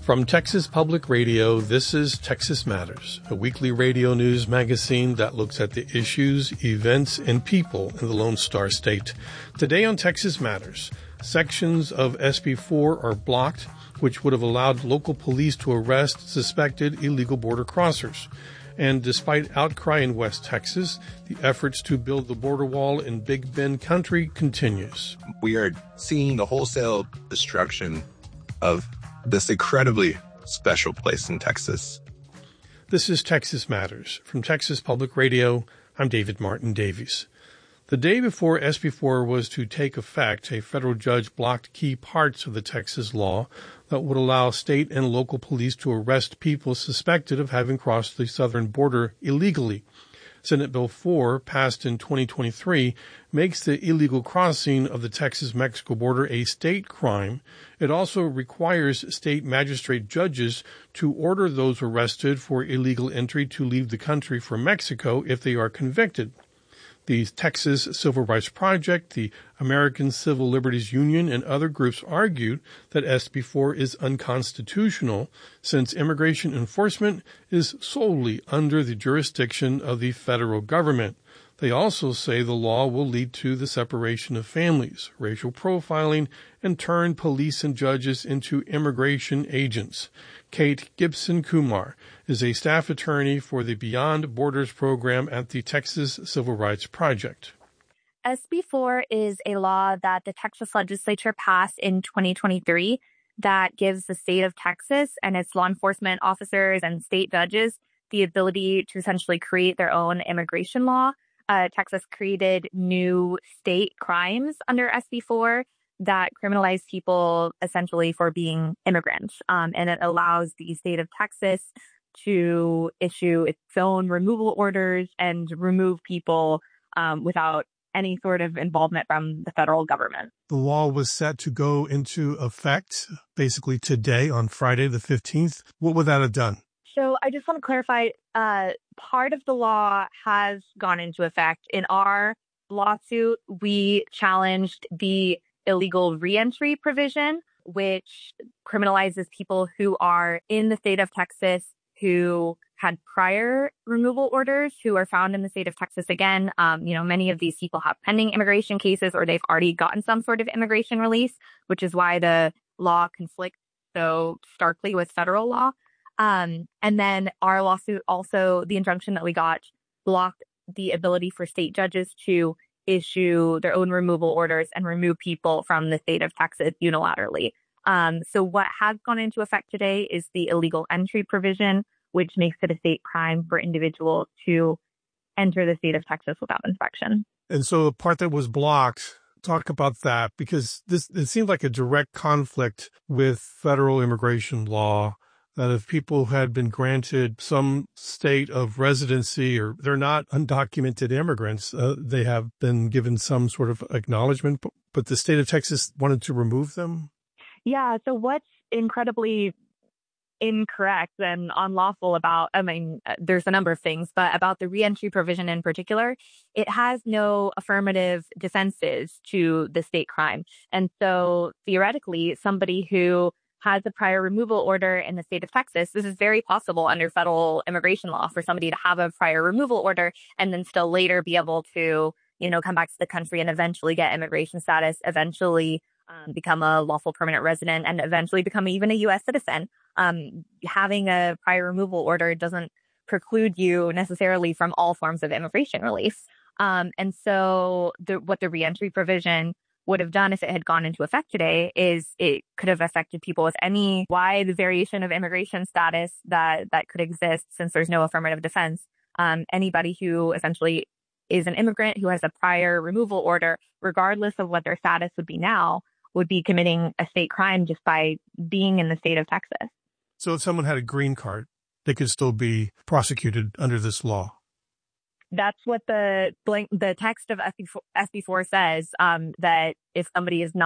From Texas Public Radio, this is Texas Matters, a weekly radio news magazine that looks at the issues, events, and people in the Lone Star State. Today on Texas Matters, sections of SB 4 are blocked, which would have allowed local police to arrest suspected illegal border crossers. And despite outcry in West Texas, the efforts to build the border wall in Big Bend Country continues. We are seeing the wholesale destruction of this incredibly special place in Texas. This is Texas Matters. From Texas Public Radio, I'm David Martin Davies. The day before SB 4 was to take effect, a federal judge blocked key parts of the Texas law that would allow state and local police to arrest people suspected of having crossed the southern border illegally. Senate Bill 4, passed in 2023, makes the illegal crossing of the Texas-Mexico border a state crime. It also requires state magistrate judges to order those arrested for illegal entry to leave the country for Mexico if they are convicted. The Texas Civil Rights Project, the American Civil Liberties Union, and other groups argued that SB 4 is unconstitutional since immigration enforcement is solely under the jurisdiction of the federal government. They also say the law will lead to the separation of families, racial profiling, and turn police and judges into immigration agents. Kate Gibson Kumar is a staff attorney for the Beyond Borders program at the Texas Civil Rights Project. SB 4 is a law that the Texas legislature passed in 2023 that gives the state of Texas and its law enforcement officers and state judges the ability to essentially create their own immigration law. Texas created new state crimes under SB 4 that criminalize people essentially for being immigrants. And it allows the state of Texas to issue its own removal orders and remove people without any sort of involvement from the federal government. The law was set to go into effect basically today on Friday the 15th. What would that have done? So I just want to clarify, part of the law has gone into effect. In our lawsuit, we challenged the illegal reentry provision, which criminalizes people who are in the state of Texas who had prior removal orders, who are found in the state of Texas again. Many of these people have pending immigration cases or they've already gotten some sort of immigration release, which is why the law conflicts so starkly with federal law. And then our lawsuit also, the injunction that we got, blocked the ability for state judges to issue their own removal orders and remove people from the state of Texas unilaterally. So what has gone into effect today is the illegal entry provision, which makes it a state crime for individuals to enter the state of Texas without inspection. And so the part that was blocked, talk about that, because it seems like a direct conflict with federal immigration law, that if people had been granted some state of residency or they're not undocumented immigrants, they have been given some sort of acknowledgement, but the state of Texas wanted to remove them? Yeah, so what's incredibly incorrect and unlawful about, there's a number of things, but about the reentry provision in particular, it has no affirmative defenses to the state crime. And so theoretically, somebody who has a prior removal order in the state of Texas, this is very possible under federal immigration law for somebody to have a prior removal order and then still later be able to, come back to the country and eventually get immigration status, eventually become a lawful permanent resident, and eventually become even a U.S. citizen. Having a prior removal order doesn't preclude you necessarily from all forms of immigration relief. And so what the reentry provision would have done if it had gone into effect today is it could have affected people with any wide variation of immigration status that could exist since there's no affirmative defense. Anybody who essentially is an immigrant who has a prior removal order, regardless of what their status would be now, would be committing a state crime just by being in the state of Texas. So if someone had a green card, they could still be prosecuted under this law. That's what the text of SB 4 says, that if somebody is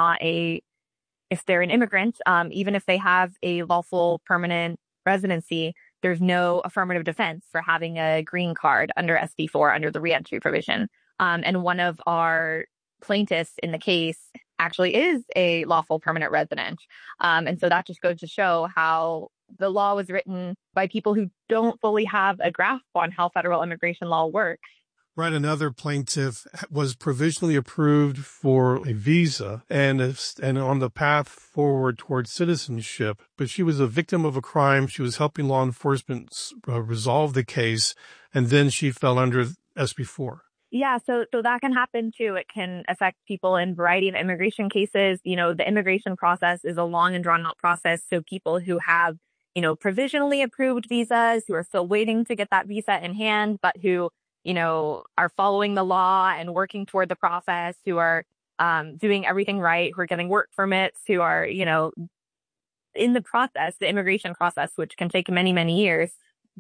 if they're an immigrant, even if they have a lawful permanent residency, there's no affirmative defense for having a green card under SB 4 under the reentry provision. And one of our plaintiffs in the case actually is a lawful permanent resident. And so that just goes to show how the law was written by people who don't fully have a grasp on how federal immigration law works. Right. Another plaintiff was provisionally approved for a visa and on the path forward towards citizenship, but she was a victim of a crime. She was helping law enforcement resolve the case, and then she fell under SB4. Yeah, so that can happen too. It can affect people in a variety of immigration cases. You know, the immigration process is a long and drawn out process. So people who have, you know, provisionally approved visas, who are still waiting to get that visa in hand, but who, you know, are following the law and working toward the process, who are doing everything right, who are getting work permits, who are, you know, in the process, the immigration process, which can take many, many years.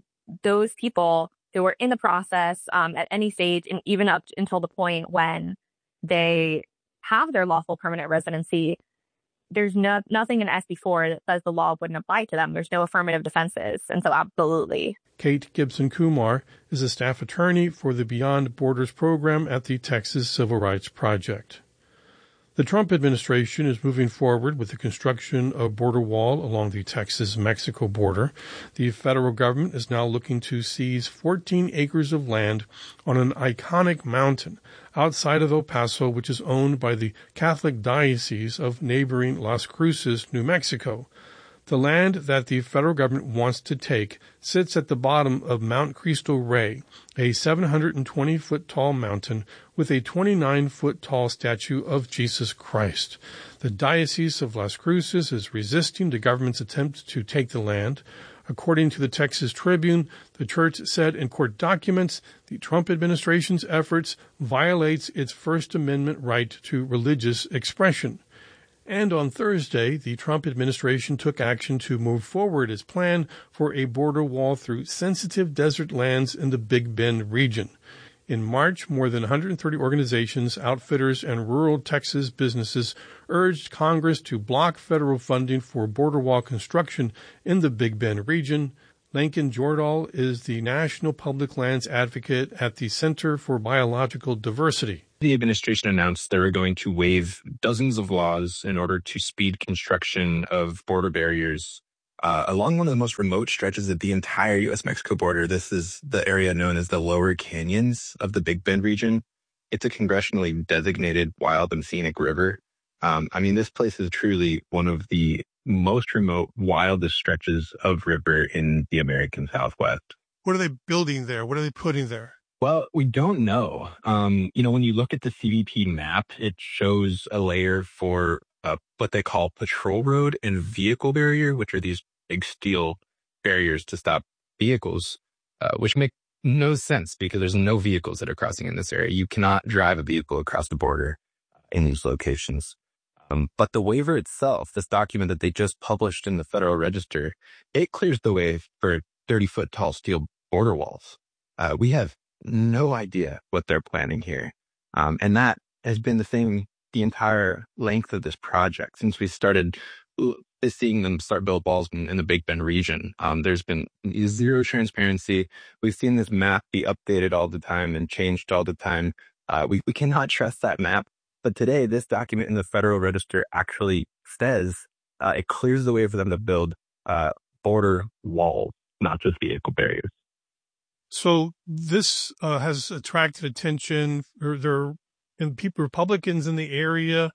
Those people who are in the process at any stage, and even up until the point when they have their lawful permanent residency, there's nothing in SB4 that says the law wouldn't apply to them. There's no affirmative defenses. And so absolutely. Kate Gibson Kumar is a staff attorney for the Beyond Borders program at the Texas Civil Rights Project. The Trump administration is moving forward with the construction of a border wall along the Texas-Mexico border. The federal government is now looking to seize 14 acres of land on an iconic mountain outside of El Paso, which is owned by the Catholic Diocese of neighboring Las Cruces, New Mexico. The land that the federal government wants to take sits at the bottom of Mount Cristo Rey, a 720-foot-tall mountain with a 29-foot-tall statue of Jesus Christ. The Diocese of Las Cruces is resisting the government's attempt to take the land. According to the Texas Tribune, the church said in court documents the Trump administration's efforts violates its First Amendment right to religious expression. And on Thursday, the Trump administration took action to move forward its plan for a border wall through sensitive desert lands in the Big Bend region. In March, more than 130 organizations, outfitters, and rural Texas businesses urged Congress to block federal funding for border wall construction in the Big Bend region. Lincoln Jordahl is the National Public Lands Advocate at the Center for Biological Diversity. The administration announced they were going to waive dozens of laws in order to speed construction of border barriers along one of the most remote stretches of the entire U.S.-Mexico border. This is the area known as the Lower Canyons of the Big Bend region. It's a congressionally designated wild and scenic river. This place is truly one of the most remote, wildest stretches of river in the American Southwest. What are they building there? What are they putting there? Well, we don't know. When you look at the CBP map, it shows a layer for what they call patrol road and vehicle barrier, which are these big steel barriers to stop vehicles, which make no sense because there's no vehicles that are crossing in this area. You cannot drive a vehicle across the border in these locations. But the waiver itself, this document that they just published in the Federal Register, it clears the way for 30-foot tall steel border walls. We have no idea what they're planning here. And that has been the thing the entire length of this project since we started seeing them start build walls in the Big Bend region. There's been zero transparency. We've seen this map be updated all the time and changed all the time. We cannot trust that map. But today, this document in the Federal Register actually says it clears the way for them to build border walls, not just vehicle barriers. So this has attracted attention. There are Republicans in the area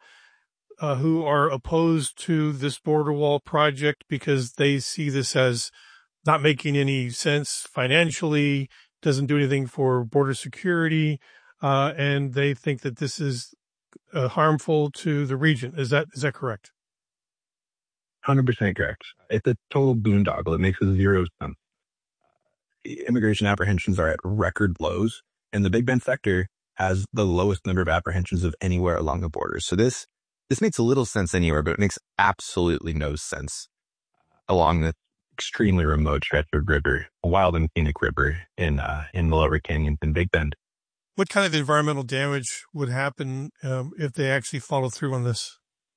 who are opposed to this border wall project because they see this as not making any sense financially, doesn't do anything for border security, and they think that this is harmful to the region. Is that correct? 100% correct. It's a total boondoggle. It makes zero sense. Immigration apprehensions are at record lows, and the Big Bend sector has the lowest number of apprehensions of anywhere along the border. So this makes a little sense anywhere, but it makes absolutely no sense along this extremely remote stretch of river, a wild and scenic river in the Lower Canyons in Big Bend. What kind of environmental damage would happen if they actually follow through on this?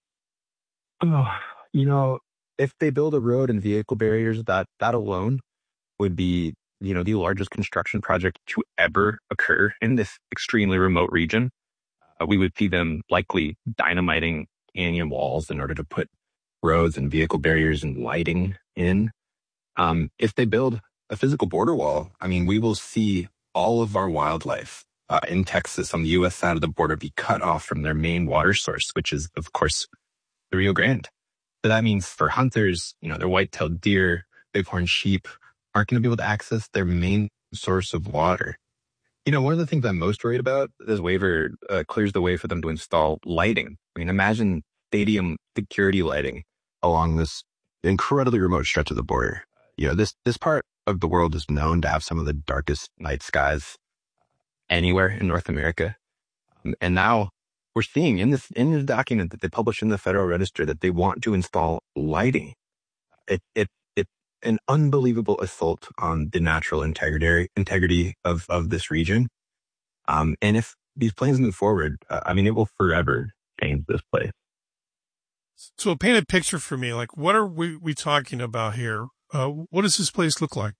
If they build a road and vehicle barriers, that alone would be the largest construction project to ever occur in this extremely remote region. We would see them likely dynamiting canyon walls in order to put roads and vehicle barriers and lighting in. If they build a physical border wall, I mean, we will see all of our wildlife in Texas on the U.S. side of the border be cut off from their main water source, which is, of course, the Rio Grande. So that means for hunters, their white-tailed deer, bighorn sheep aren't going to be able to access their main source of water. One of the things I'm most worried about, this waiver clears the way for them to install lighting. I mean, imagine stadium security lighting along this incredibly remote stretch of the border. This part of the world is known to have some of the darkest night skies anywhere in North America. And now we're seeing in this document that they published in the Federal Register that they want to install lighting. It's an unbelievable assault on the natural integrity of this region. And if these plans move forward, it will forever change this place. So paint a picture for me. Like, what are we talking about here? What does this place look like?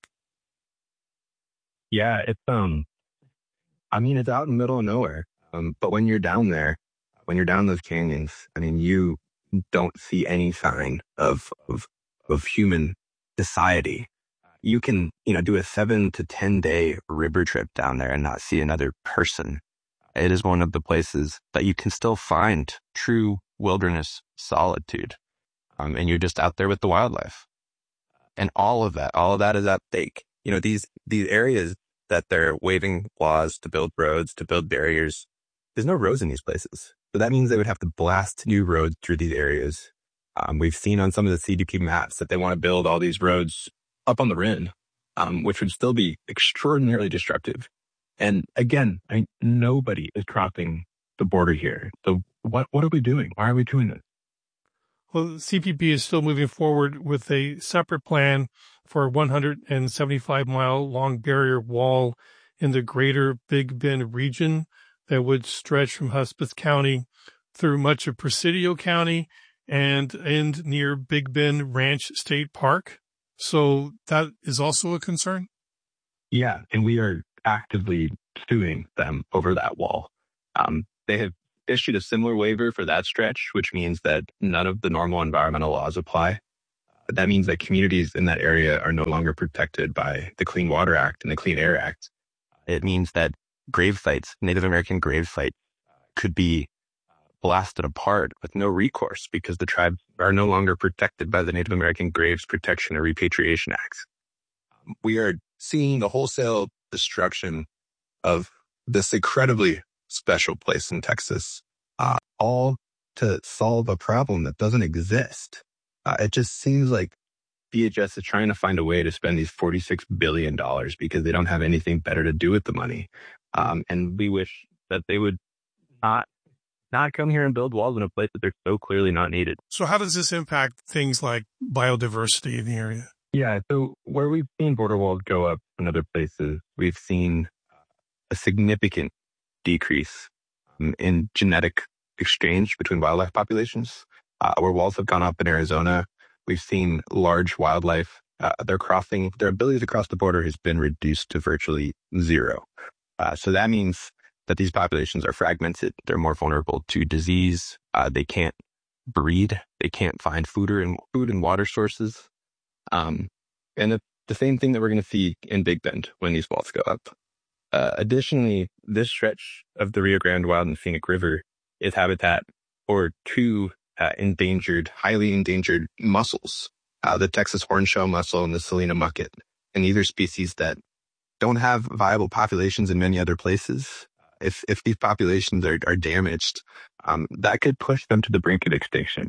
Yeah, it's it's out in the middle of nowhere. But when you're down there, when you're down those canyons, you don't see any sign of human society. You can, do a 7 to 10 day river trip down there and not see another person. It is one of the places that you can still find true wilderness solitude. And you're just out there with the wildlife. And all of that is at stake. These areas that they're waiving laws to build roads, to build barriers, there's no roads in these places. So that means they would have to blast new roads through these areas. We've seen on some of the CDP maps that they want to build all these roads up on the rim, which would still be extraordinarily disruptive. And again, nobody is crossing the border here. So what are we doing? Why are we doing this? Well, the CPP is still moving forward with a separate plan for a 175-mile-long barrier wall in the greater Big Bend region that would stretch from Hudspeth County through much of Presidio County and end near Big Bend Ranch State Park. So that is also a concern? Yeah, and we are actively suing them over that wall. They have issued a similar waiver for that stretch, which means that none of the normal environmental laws apply. That means that communities in that area are no longer protected by the Clean Water Act and the Clean Air Act. It means that grave sites, Native American grave sites, could be blasted apart with no recourse because the tribes are no longer protected by the Native American Graves Protection and Repatriation Acts. We are seeing the wholesale destruction of this incredibly special place in Texas, all to solve a problem that doesn't exist. It just seems like DHS is trying to find a way to spend these $46 billion because they don't have anything better to do with the money. And we wish that they would not come here and build walls in a place that they're so clearly not needed. So how does this impact things like biodiversity in the area? Yeah, so where we've seen border walls go up in other places, we've seen a significant decrease in genetic exchange between wildlife populations. Where walls have gone up in Arizona, we've seen large wildlife, their ability to cross the border has been reduced to virtually zero. So that means that these populations are fragmented. They're more vulnerable to disease. They can't breed. They can't find food and water sources. And the same thing that we're going to see in Big Bend when these walls go up. Additionally, this stretch of the Rio Grande Wild and Scenic River is habitat for two highly endangered mussels, the Texas hornshell mussel and the Salina mucket. And these are species that don't have viable populations in many other places. If these populations are damaged, that could push them to the brink of extinction.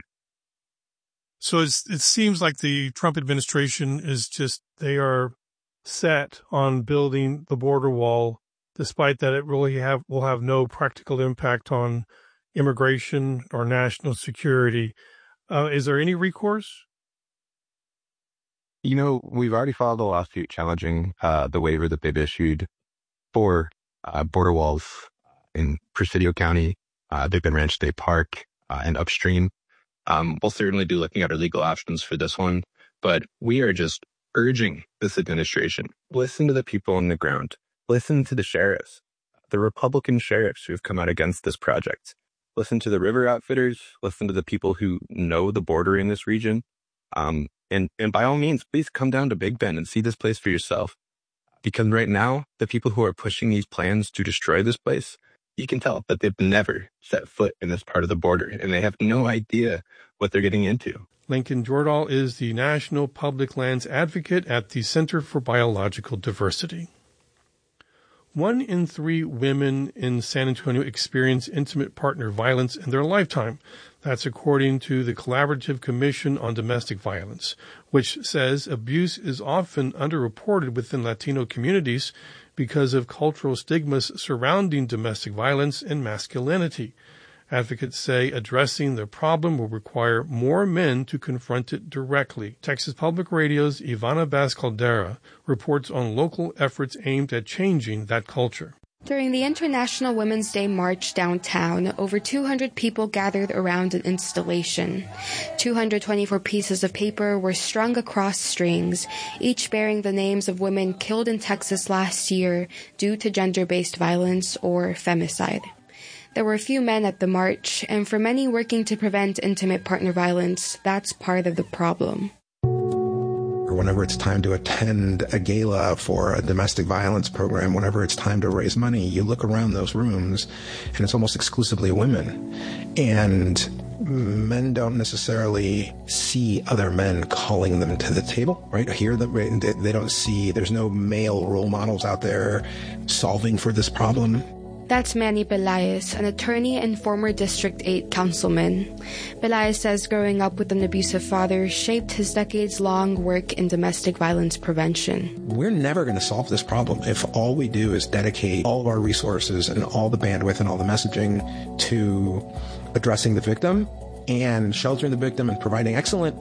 So it seems like the Trump administration they are set on building the border wall, despite that it really will have no practical impact on immigration or national security. Is there any recourse? We've already filed a lawsuit challenging the waiver that they've issued for border walls in Presidio County, Big Bend Ranch State Park, and upstream. We'll certainly be looking at our legal options for this one, but we are just urging this administration, listen to the people on the ground, listen to the sheriffs, the Republican sheriffs who have come out against this project. listen to the river outfitters, listen to the people who know the border in this region. And by all means, please come down to Big Bend and see this place for yourself. Because right now, the people who are pushing these plans to destroy this place, you can tell that they've never set foot in this part of the border, and they have no idea what they're getting into. Lincoln Jordahl is the National Public Lands Advocate at the Center for Biological Diversity. 1 in 3 women in San Antonio experience intimate partner violence in their lifetime. That's according to the Collaborative Commission on Domestic Violence, which says abuse is often underreported within Latino communities because of cultural stigmas surrounding domestic violence and masculinity. Advocates say addressing the problem will require more men to confront it directly. Texas Public Radio's Ivana Baz-Caldera reports on local efforts aimed at changing that culture. During the International Women's Day March downtown, over 200 people gathered around an installation. 224 pieces of paper were strung across strings, each bearing the names of women killed in Texas last year due to gender-based violence or femicide. There were few men at the march, and for many working to prevent intimate partner violence, that's part of the problem. Or whenever it's time to attend a gala for a domestic violence program, whenever it's time to raise money, you look around those rooms and it's almost exclusively women. And men don't necessarily see other men calling them to the table, right? They don't see, there's no male role models out there solving for this problem. That's Manny Pelaez, an attorney and former District 8 councilman. Pelaez says growing up with an abusive father shaped his decades-long work in domestic violence prevention. We're never going to solve this problem if all we do is dedicate all of our resources and all the bandwidth and all the messaging to addressing the victim and sheltering the victim and providing excellent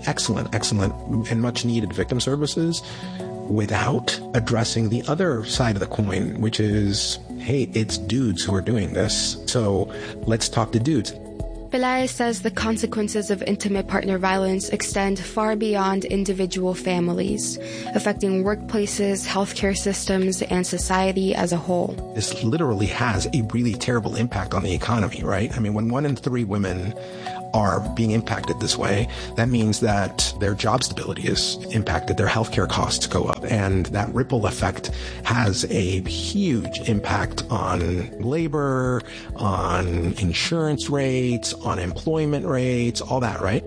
and much-needed victim services without addressing the other side of the coin, which is, hey, it's dudes who are doing this, so let's talk to dudes. Pelaez says the consequences of intimate partner violence extend far beyond individual families, affecting workplaces, healthcare systems, and society as a whole. This literally has a really terrible impact on the economy, right? I mean, when 1 in 3 women are being impacted this way, that means that their job stability is impacted, their healthcare costs go up, and that ripple effect has a huge impact on labor, on insurance rates, on employment rates, all that, right?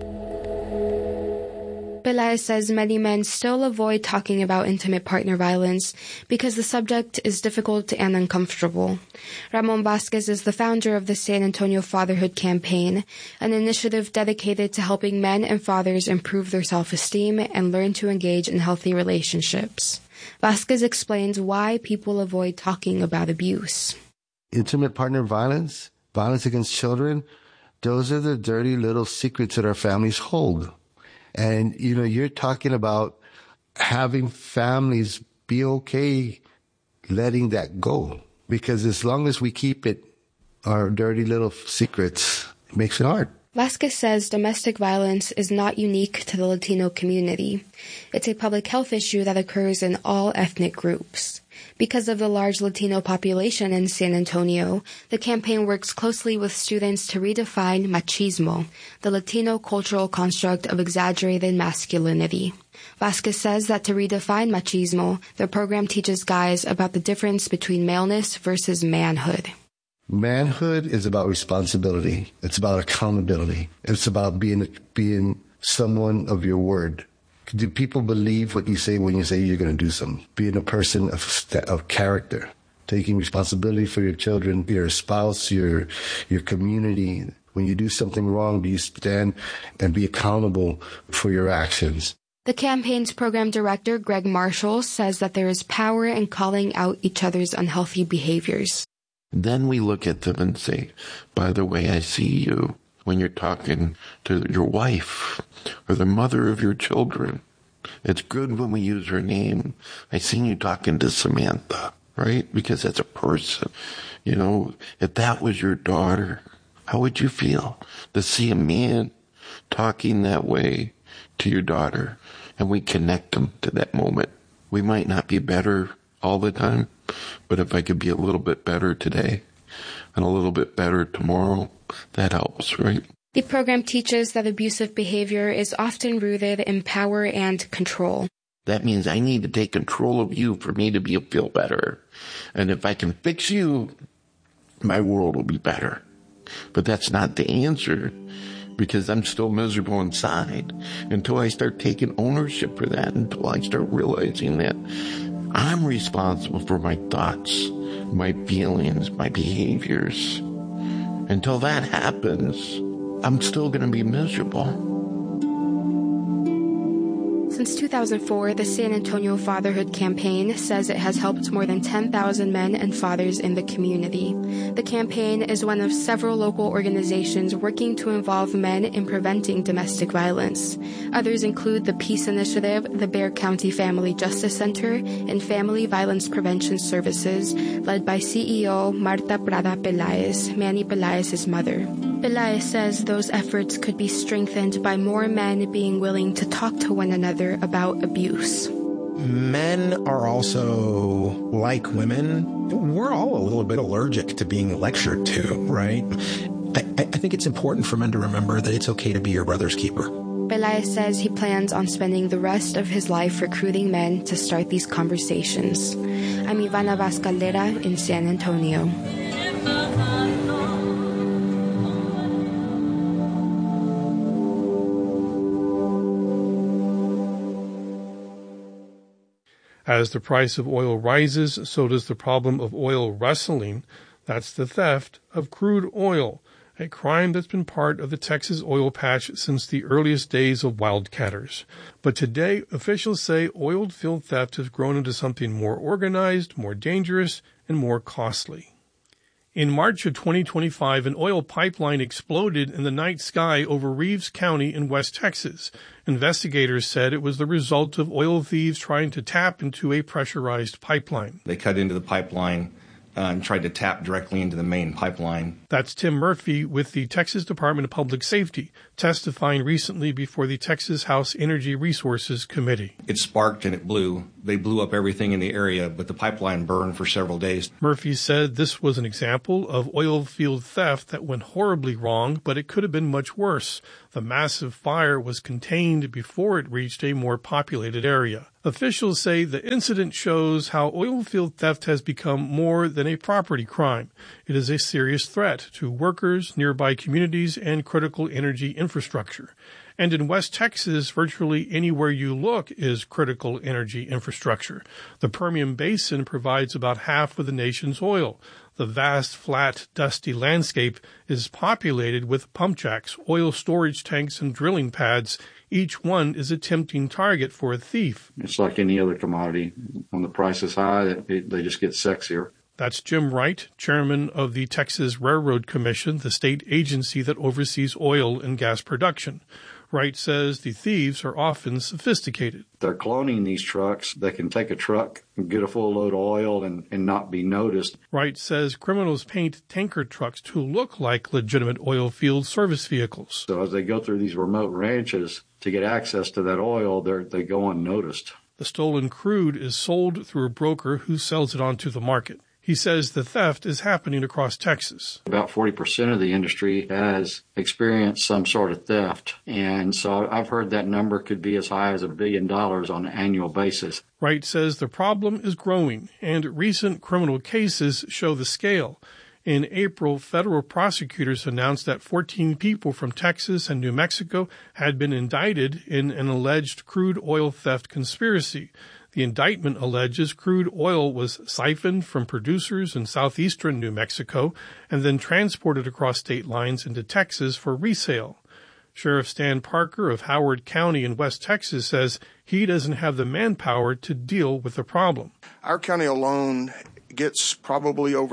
Pelaez says many men still avoid talking about intimate partner violence because the subject is difficult and uncomfortable. Ramon Vasquez is the founder of the San Antonio Fatherhood Campaign, an initiative dedicated to helping men and fathers improve their self-esteem and learn to engage in healthy relationships. Vasquez explains why people avoid talking about abuse. Intimate partner violence, violence against children, those are the dirty little secrets that our families hold. And, you're talking about having families be okay letting that go. Because as long as we keep it, our dirty little secrets, it makes it hard. Vasquez says domestic violence is not unique to the Latino community. It's a public health issue that occurs in all ethnic groups. Because of the large Latino population in San Antonio, the campaign works closely with students to redefine machismo, the Latino cultural construct of exaggerated masculinity. Vasquez says that to redefine machismo, the program teaches guys about the difference between maleness versus manhood. Manhood is about responsibility. It's about accountability. It's about being someone of your word. Do people believe what you say when you say you're going to do something? Being a person of character, taking responsibility for your children, your spouse, your community. When you do something wrong, do you stand and be accountable for your actions? The campaign's program director, Greg Marshall, says that there is power in calling out each other's unhealthy behaviors. Then we look at them and say, by the way, I see you when you're talking to your wife or the mother of your children. It's good when we use her name. I seen you talking to Samantha, right? Because that's a person. If that was your daughter, how would you feel to see a man talking that way to your daughter? And we connect them to that moment. We might not be better all the time, but if I could be a little bit better today, and a little bit better tomorrow, that helps, right? The program teaches that abusive behavior is often rooted in power and control. That means I need to take control of you for me to feel better. And if I can fix you, my world will be better. But that's not the answer, because I'm still miserable inside until I start taking ownership for that, until I start realizing that I'm responsible for my thoughts, my feelings, my behaviors. Until that happens, I'm still going to be miserable. Since 2004, the San Antonio Fatherhood Campaign says it has helped more than 10,000 men and fathers in the community. The campaign is one of several local organizations working to involve men in preventing domestic violence. Others include the Peace Initiative, the Bexar County Family Justice Center, and Family Violence Prevention Services, led by CEO Marta Prada Pelaez, Manny Pelaez's mother. Pelaez says those efforts could be strengthened by more men being willing to talk to one another about abuse. Men are also, like women, we're all a little bit allergic to being lectured to, right? I think it's important for men to remember that it's okay to be your brother's keeper. Pelaez says he plans on spending the rest of his life recruiting men to start these conversations. I'm Ivana Vaz Caldera in San Antonio. As the price of oil rises, so does the problem of oil wrestling. That's the theft of crude oil, a crime that's been part of the Texas oil patch since the earliest days of wildcatters. But today, officials say oil field theft has grown into something more organized, more dangerous, and more costly. In March of 2025, an oil pipeline exploded in the night sky over Reeves County in West Texas. Investigators said it was the result of oil thieves trying to tap into a pressurized pipeline. They cut into the pipeline and tried to tap directly into the main pipeline. That's Tim Murphy with the Texas Department of Public Safety, testifying recently before the Texas House Energy Resources Committee. It sparked and it blew. They blew up everything in the area, but the pipeline burned for several days. Murphy said this was an example of oil field theft that went horribly wrong, but it could have been much worse. The massive fire was contained before it reached a more populated area. Officials say the incident shows how oil field theft has become more than a property crime. It is a serious threat to workers, nearby communities, and critical energy infrastructure. And in West Texas, virtually anywhere you look is critical energy infrastructure. The Permian Basin provides about half of the nation's oil. The vast, flat, dusty landscape is populated with pump jacks, oil storage tanks, and drilling pads. Each one is a tempting target for a thief. It's like any other commodity. When the price is high, they just get sexier. That's Jim Wright, chairman of the Texas Railroad Commission, the state agency that oversees oil and gas production. Wright says the thieves are often sophisticated. They're cloning these trucks. They can take a truck and get a full load of oil and not be noticed. Wright says criminals paint tanker trucks to look like legitimate oil field service vehicles. So as they go through these remote ranches to get access to that oil, they go unnoticed. The stolen crude is sold through a broker who sells it onto the market. He says the theft is happening across Texas. About 40% of the industry has experienced some sort of theft. And so I've heard that number could be as high as $1 billion on an annual basis. Wright says the problem is growing, and recent criminal cases show the scale. In April, federal prosecutors announced that 14 people from Texas and New Mexico had been indicted in an alleged crude oil theft conspiracy. The indictment alleges crude oil was siphoned from producers in southeastern New Mexico and then transported across state lines into Texas for resale. Sheriff Stan Parker of Howard County in West Texas says he doesn't have the manpower to deal with the problem. Our county alone gets probably over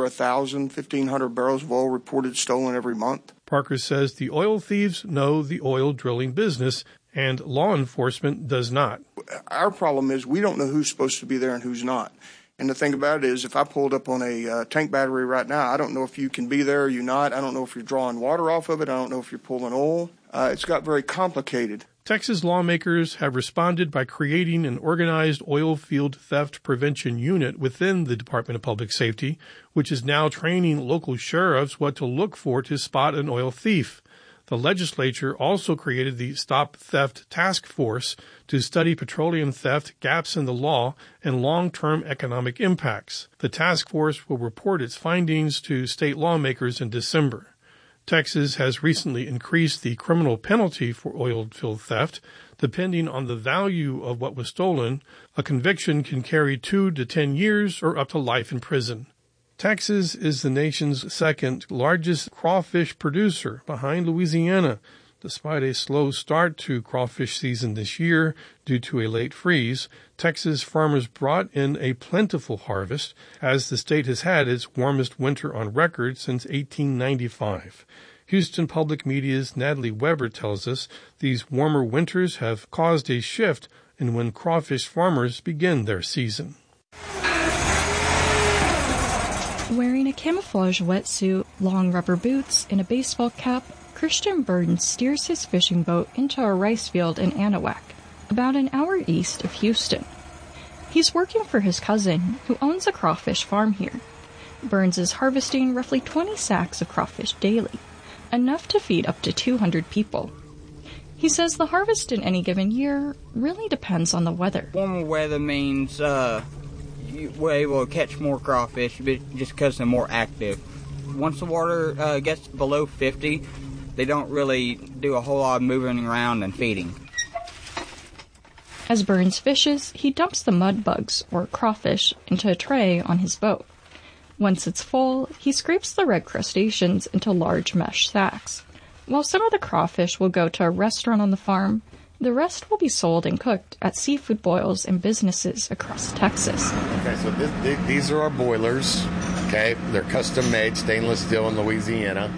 1,500 barrels of oil reported stolen every month. Parker says the oil thieves know the oil drilling business, and law enforcement does not. Our problem is we don't know who's supposed to be there and who's not. And the thing about it is, if I pulled up on a tank battery right now, I don't know if you can be there or you're not. I don't know if you're drawing water off of it. I don't know if you're pulling oil. It's got very complicated. Texas lawmakers have responded by creating an organized oil field theft prevention unit within the Department of Public Safety, which is now training local sheriffs what to look for to spot an oil thief. The legislature also created the Stop Theft Task Force to study petroleum theft, gaps in the law, and long-term economic impacts. The task force will report its findings to state lawmakers in December. Texas has recently increased the criminal penalty for oil field theft. Depending on the value of what was stolen, a conviction can carry 2 to 10 years or up to life in prison. Texas is the nation's second largest crawfish producer, behind Louisiana. Despite a slow start to crawfish season this year due to a late freeze, Texas farmers brought in a plentiful harvest, as the state has had its warmest winter on record since 1895. Houston Public Media's Natalie Weber tells us these warmer winters have caused a shift in when crawfish farmers begin their season. Wearing a camouflage wetsuit, long rubber boots, and a baseball cap, Christian Burns steers his fishing boat into a rice field in Anahuac, about an hour east of Houston. He's working for his cousin, who owns a crawfish farm here. Burns is harvesting roughly 20 sacks of crawfish daily, enough to feed up to 200 people. He says the harvest in any given year really depends on the weather. Warmer weather means we're able to catch more crawfish just because they're more active. Once the water gets below 50, they don't really do a whole lot of moving around and feeding. As Burns fishes, he dumps the mud bugs, or crawfish, into a tray on his boat. Once it's full, he scrapes the red crustaceans into large mesh sacks. While some of the crawfish will go to a restaurant on the farm, the rest will be sold and cooked at seafood boils and businesses across Texas. Okay, so these are our boilers. Okay, they're custom made, stainless steel in Louisiana.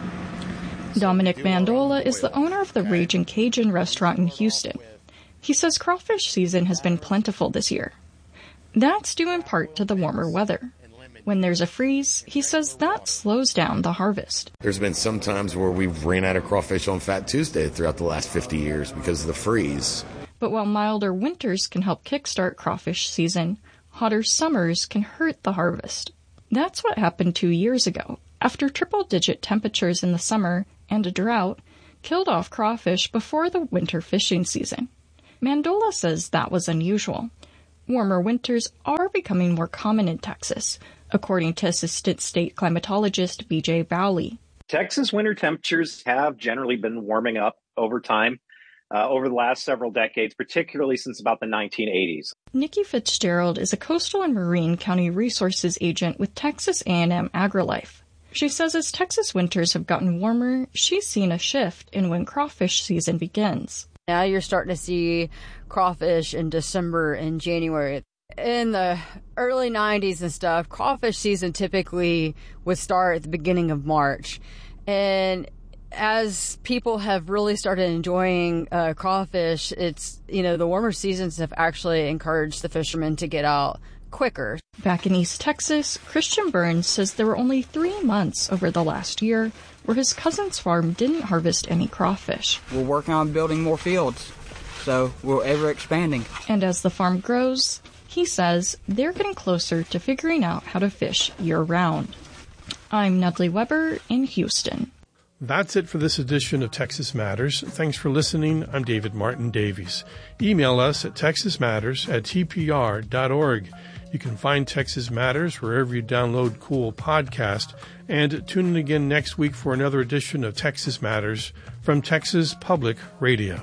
Dominic Mandola is the owner of the Ragin' Cajun restaurant in Houston. He says crawfish season has been plentiful this year. That's due in part to the warmer weather. When there's a freeze, he says that slows down the harvest. There's been some times where we've ran out of crawfish on Fat Tuesday throughout the last 50 years because of the freeze. But while milder winters can help kickstart crawfish season, hotter summers can hurt the harvest. That's what happened 2 years ago, after triple-digit temperatures in the summer and a drought killed off crawfish before the winter fishing season. Mandola says that was unusual. Warmer winters are becoming more common in Texas, according to Assistant State Climatologist B.J. Bowley. Texas winter temperatures have generally been warming up over time, over the last several decades, particularly since about the 1980s. Nikki Fitzgerald is a coastal and marine county resources agent with Texas A&M AgriLife. She says as Texas winters have gotten warmer, she's seen a shift in when crawfish season begins. Now you're starting to see crawfish in December and January. In the early 90s and stuff, crawfish season typically would start at the beginning of March. And as people have really started enjoying crawfish, it's, the warmer seasons have actually encouraged the fishermen to get out quicker. Back in East Texas, Christian Burns says there were only 3 months over the last year where his cousin's farm didn't harvest any crawfish. We're working on building more fields, so we're ever expanding. And as the farm grows, he says they're getting closer to figuring out how to fish year-round. I'm Natalie Weber in Houston. That's it for this edition of Texas Matters. Thanks for listening. I'm David Martin Davies. Email us at texasmatters@tpr.org. You can find Texas Matters wherever you download cool podcast. And tune in again next week for another edition of Texas Matters from Texas Public Radio.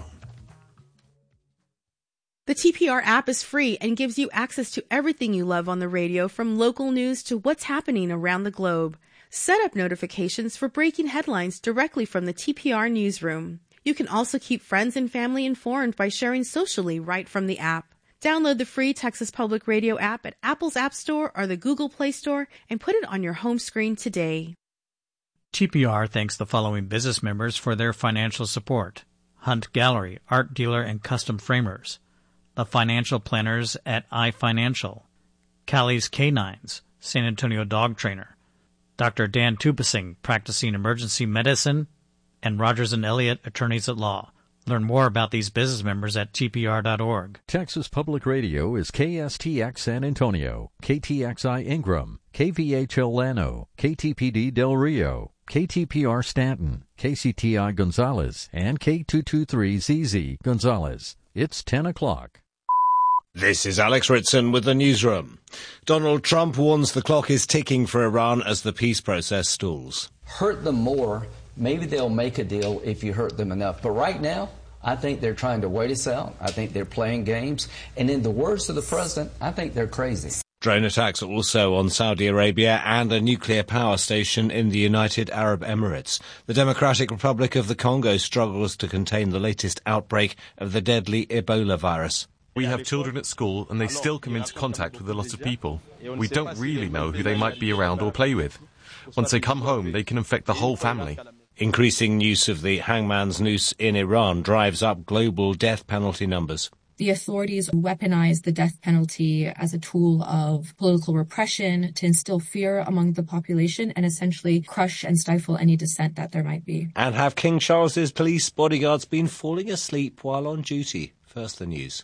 The TPR app is free and gives you access to everything you love on the radio, from local news to what's happening around the globe. Set up notifications for breaking headlines directly from the TPR newsroom. You can also keep friends and family informed by sharing socially right from the app. Download the free Texas Public Radio app at Apple's App Store or the Google Play Store and put it on your home screen today. TPR thanks the following business members for their financial support: Hunt Gallery, art dealer and custom framers; the financial planners at iFinancial; Callie's Canines, San Antonio dog trainer; Dr. Dan Tupasing, practicing emergency medicine; and Rogers & Elliott, attorneys at law. Learn more about these business members at tpr.org. Texas Public Radio is KSTX San Antonio, KTXI Ingram, KVHL Llano, KTPD Del Rio, KTPR Stanton, KCTI Gonzales, and K223ZZ Gonzales. It's 10 o'clock. This is Alex Ritson with the newsroom. Donald Trump warns the clock is ticking for Iran as the peace process stalls. Hurt them more. Maybe they'll make a deal if you hurt them enough. But right now, I think they're trying to wait us out. I think they're playing games. And in the words of the president, I think they're crazy. Drone attacks also on Saudi Arabia and a nuclear power station in the United Arab Emirates. The Democratic Republic of the Congo struggles to contain the latest outbreak of the deadly Ebola virus. We have children at school and they still come into contact with a lot of people. We don't really know who they might be around or play with. Once they come home, they can infect the whole family. Increasing use of the hangman's noose in Iran drives up global death penalty numbers. The authorities weaponize the death penalty as a tool of political repression to instill fear among the population and essentially crush and stifle any dissent that there might be. And have King Charles's police bodyguards been falling asleep while on duty? First, the news.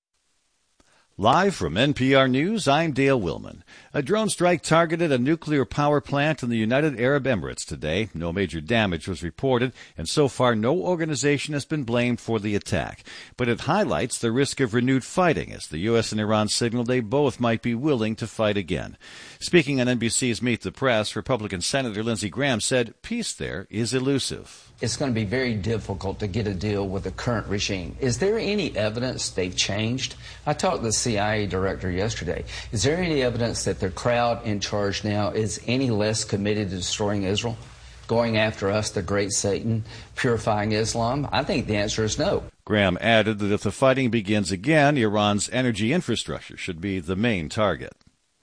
Live from NPR News, I'm Dale Willman. A drone strike targeted a nuclear power plant in the United Arab Emirates today. No major damage was reported, and so far no organization has been blamed for the attack. But it highlights the risk of renewed fighting as the U.S. and Iran signaled they both might be willing to fight again. Speaking on NBC's Meet the Press, Republican Senator Lindsey Graham said peace there is elusive. It's going to be very difficult to get a deal with the current regime. Is there any evidence they've changed? I talked to the CIA director yesterday. Is there any evidence that the crowd in charge now is any less committed to destroying Israel, going after us, the great Satan, purifying Islam? I think the answer is no. Graham added that if the fighting begins again, Iran's energy infrastructure should be the main target.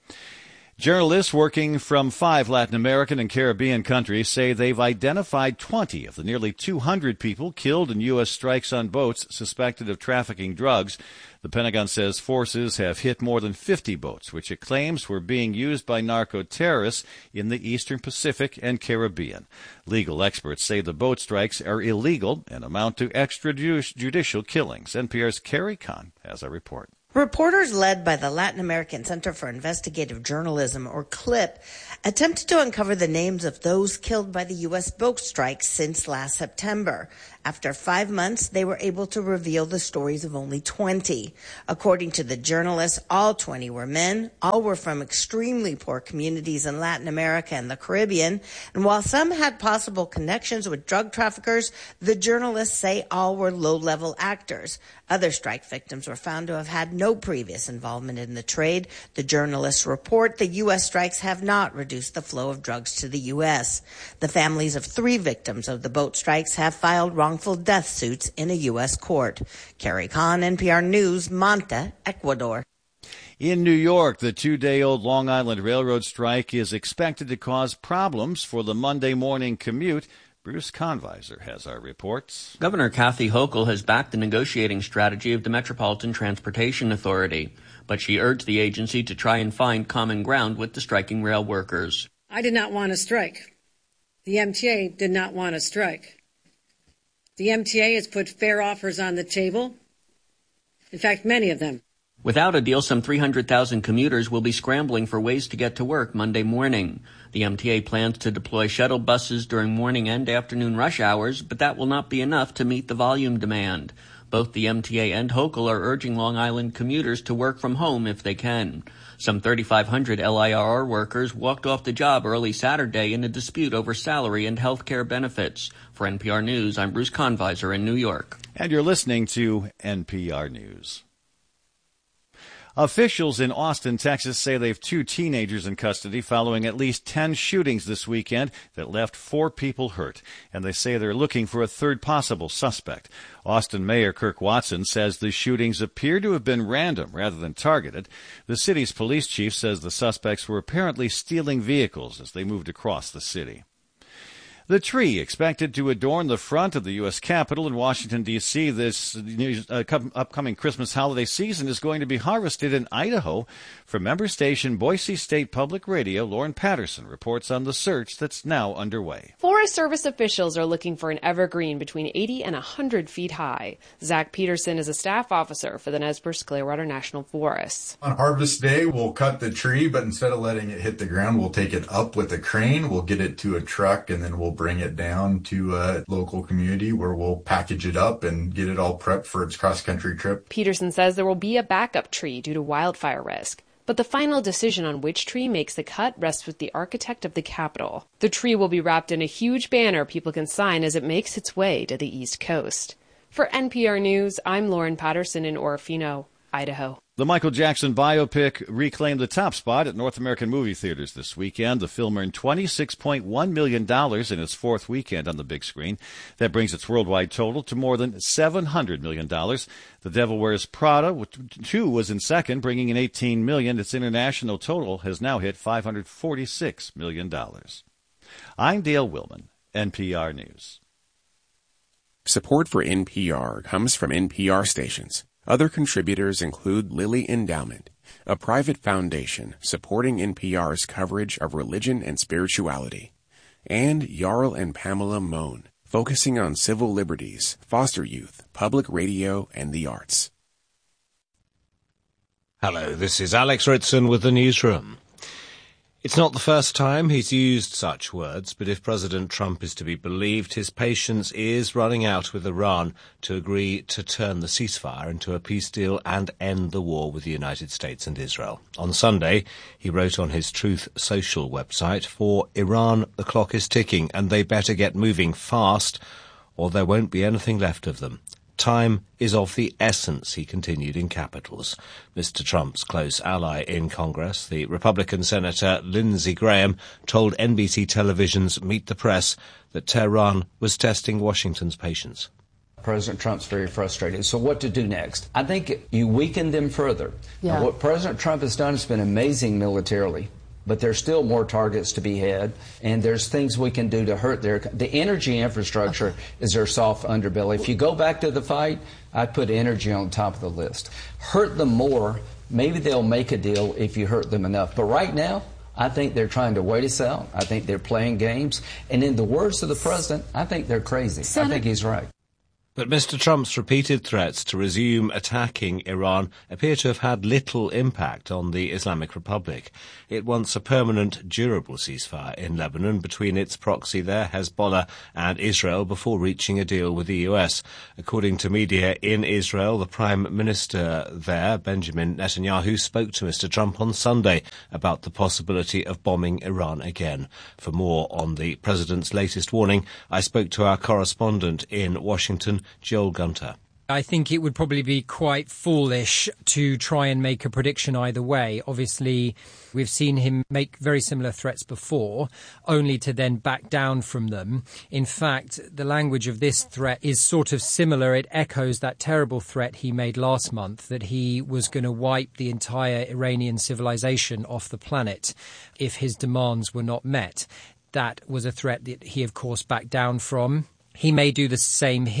Journalists working from 5 Latin American and Caribbean countries say they've identified 20 of the nearly 200 people killed in U.S. strikes on boats suspected of trafficking drugs. The Pentagon says forces have hit more than 50 boats, which it claims were being used by narco-terrorists in the Eastern Pacific and Caribbean. Legal experts say the boat strikes are illegal and amount to extrajudicial killings. NPR's Carrie Kahn has a report. Reporters led by the Latin American Center for Investigative Journalism, or CLIP, attempted to uncover the names of those killed by the U.S. boat strikes since last September. After 5 months, they were able to reveal the stories of only 20. According to the journalists, all 20 were men. All were from extremely poor communities in Latin America and the Caribbean. And while some had possible connections with drug traffickers, the journalists say all were low-level actors. Other strike victims were found to have had no previous involvement in the trade. The journalists report the U.S. strikes have not reduced the flow of drugs to the U.S. The families of 3 victims of the boat strikes have filed wrongful death suits in a U.S. court. Carrie Kahn, NPR News, Manta, Ecuador. In New York, the 2-day-old Long Island Railroad strike is expected to cause problems for the Monday morning commute. Bruce Conviser has our reports. Governor Kathy Hochul has backed the negotiating strategy of the Metropolitan Transportation Authority, but she urged the agency to try and find common ground with the striking rail workers. I did not want to strike. The MTA did not want to strike. The MTA has put fair offers on the table. In fact, many of them. Without a deal, some 300,000 commuters will be scrambling for ways to get to work Monday morning. The MTA plans to deploy shuttle buses during morning and afternoon rush hours, but that will not be enough to meet the volume demand. Both the MTA and Hochul are urging Long Island commuters to work from home if they can. Some 3,500 LIRR workers walked off the job early Saturday in a dispute over salary and health care benefits. For NPR News, I'm Bruce Conviser in New York. And you're listening to NPR News. Officials in Austin, Texas say they have 2 teenagers in custody following at least 10 shootings this weekend that left 4 people hurt. And they say they're looking for a third possible suspect. Austin Mayor Kirk Watson says the shootings appear to have been random rather than targeted. The city's police chief says the suspects were apparently stealing vehicles as they moved across the city. The tree expected to adorn the front of the U.S. Capitol in Washington, D.C. this upcoming Christmas holiday season is going to be harvested in Idaho. From member station Boise State Public Radio, Lauren Patterson reports on the search that's now underway. Forest Service officials are looking for an evergreen between 80 and 100 feet high. Zach Peterson is a staff officer for the Nez Perce Clearwater National Forests. On harvest day, we'll cut the tree, but instead of letting it hit the ground, we'll take it up with a crane. We'll get it to a truck, and then we'll bring it down to a local community where we'll package it up and get it all prepped for its cross-country trip. Peterson says there will be a backup tree due to wildfire risk. But the final decision on which tree makes the cut rests with the architect of the Capitol. The tree will be wrapped in a huge banner people can sign as it makes its way to the East Coast. For NPR News, I'm Lauren Patterson in Orofino, Idaho. The Michael Jackson biopic reclaimed the top spot at North American movie theaters this weekend. The film earned $26.1 million in its fourth weekend on the big screen. That brings its worldwide total to more than $700 million. The Devil Wears Prada, 2, was in second, bringing in $18 million. Its international total has now hit $546 million. I'm Dale Willman, NPR News. Support for NPR comes from NPR stations. Other contributors include Lilly Endowment, a private foundation supporting NPR's coverage of religion and spirituality, and Jarl and Pamela Mohn, focusing on civil liberties, foster youth, public radio, and the arts. Hello, this is Alex Ritson with the newsroom. It's not the first time he's used such words, but if President Trump is to be believed, his patience is running out with Iran to agree to turn the ceasefire into a peace deal and end the war with the United States and Israel. On Sunday, he wrote on his Truth Social website, "For Iran, the clock is ticking, and they better get moving fast, or there won't be anything left of them. Time is of the essence," he continued in capitals. Mr. Trump's close ally in Congress, the Republican Senator Lindsey Graham, told NBC Television's Meet the Press that Tehran was testing Washington's patience. President Trump's very frustrated. So what to do next? I think you weaken them further. Yeah. Now, what President Trump has done has been amazing militarily. But there's still more targets to be had, and there's things we can do to hurt the energy infrastructure is their soft underbelly. If you go back to the fight, I'd put energy on top of the list. Hurt them more, maybe they'll make a deal if you hurt them enough. But right now, I think they're trying to wait us out. I think they're playing games. And in the words of the president, I think they're crazy. I think he's right. But Mr. Trump's repeated threats to resume attacking Iran appear to have had little impact on the Islamic Republic. It wants a permanent, durable ceasefire in Lebanon between its proxy there, Hezbollah, and Israel before reaching a deal with the US. According to media in Israel, the Prime Minister there, Benjamin Netanyahu, spoke to Mr. Trump on Sunday about the possibility of bombing Iran again. For more on the president's latest warning, I spoke to our correspondent in Washington, Joel Gunter. I think it would probably be quite foolish to try and make a prediction either way. Obviously, we've seen him make very similar threats before, only to then back down from them. In fact, the language of this threat is sort of similar. It echoes that terrible threat he made last month, that he was going to wipe the entire Iranian civilization off the planet if his demands were not met. That was a threat that he, of course, backed down from. He may do the same here.